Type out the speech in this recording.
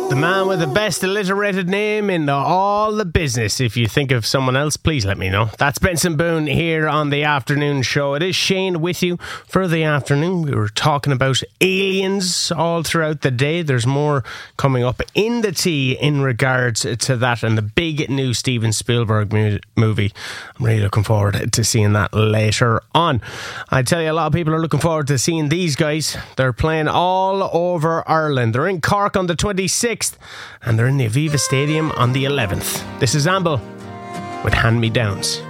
The man with the best alliterated name in all the business. If you think of someone else, please let me know. That's Benson Boone here on the afternoon show. It is Shane with you for the afternoon. We were talking about aliens all throughout the day. There's more coming up in the tea in regards to that and the big new Steven Spielberg movie. I'm really looking forward to seeing that later on. I tell you, a lot of people are looking forward to seeing these guys. They're playing all over Ireland. They're in Cork on the 26th. And they're in the Aviva Stadium on the 11th. This is Amble with Hand Me Downs.